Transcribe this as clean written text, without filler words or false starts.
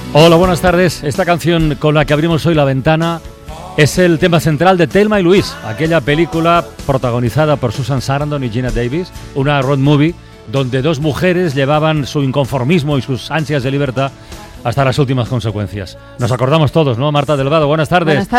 Hola, buenas tardes. Esta canción con la que abrimos hoy la ventana es el tema central de Thelma y Louise, aquella película protagonizada por Susan Sarandon y Geena Davis, una road movie donde dos mujeres llevaban su inconformismo y sus ansias de libertad hasta las últimas consecuencias. Nos acordamos todos, ¿no? Marta Delgado, buenas tardes.